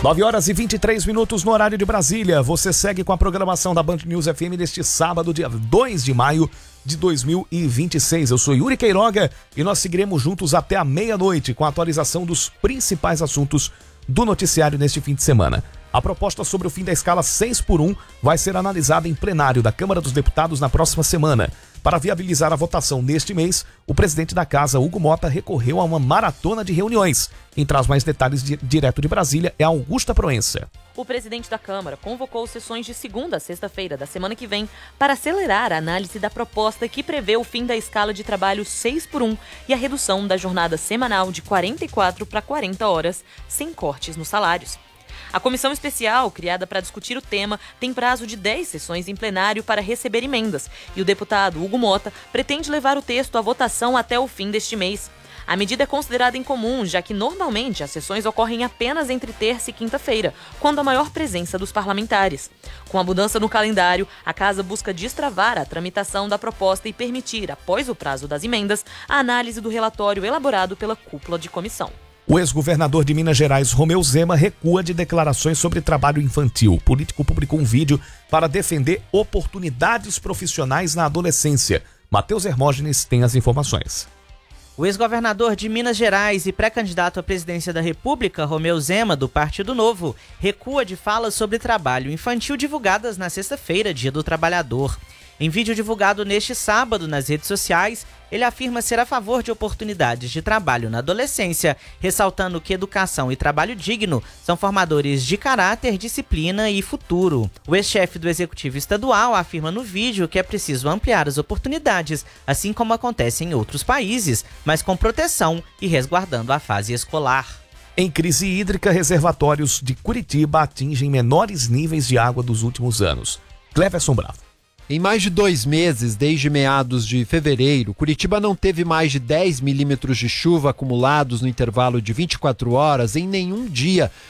9h23 no horário de Brasília. Você segue com a programação da Band News FM neste sábado, dia 2 de maio de 2026. Eu sou Yuri Queiroga e nós seguiremos juntos até a meia-noite com a atualização dos principais assuntos do noticiário neste fim de semana. A proposta sobre o fim da escala 6x1 vai ser analisada em plenário da Câmara dos Deputados na próxima semana. Para viabilizar a votação neste mês, o presidente da casa, Hugo Motta, recorreu a uma maratona de reuniões. Quem traz mais detalhes direto de Brasília é a Augusta Proença. O presidente da Câmara convocou sessões de segunda a sexta-feira da semana que vem para acelerar a análise da proposta que prevê o fim da escala de trabalho 6x1 e a redução da jornada semanal de 44 para 40 horas, sem cortes nos salários. A comissão especial, criada para discutir o tema, tem prazo de 10 sessões em plenário para receber emendas, e o deputado Hugo Motta pretende levar o texto à votação até o fim deste mês. A medida é considerada incomum, já que normalmente as sessões ocorrem apenas entre terça e quinta-feira, quando há maior presença dos parlamentares. Com a mudança no calendário, a Casa busca destravar a tramitação da proposta e permitir, após o prazo das emendas, a análise do relatório elaborado pela cúpula de comissão. O ex-governador de Minas Gerais, Romeu Zema, recua de declarações sobre trabalho infantil. O político publicou um vídeo para defender oportunidades profissionais na adolescência. Matheus Hermógenes tem as informações. O ex-governador de Minas Gerais e pré-candidato à presidência da República, Romeu Zema, do Partido Novo, recua de falas sobre trabalho infantil divulgadas na sexta-feira, Dia do Trabalhador. Em vídeo divulgado neste sábado nas redes sociais, ele afirma ser a favor de oportunidades de trabalho na adolescência, ressaltando que educação e trabalho digno são formadores de caráter, disciplina e futuro. O ex-chefe do Executivo Estadual afirma no vídeo que é preciso ampliar as oportunidades, assim como acontece em outros países, mas com proteção e resguardando a fase escolar. Em crise hídrica, reservatórios de Curitiba atingem menores níveis de água dos últimos anos. Cleverson Bravo. Em mais de 2 meses, desde meados de fevereiro, Curitiba não teve mais de 10 milímetros de chuva acumulados no intervalo de 24 horas em nenhum dia